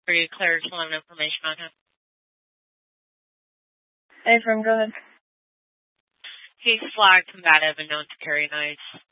for you clear some information on him. Hey, From, go ahead. He's flagged combative and known to carry knives.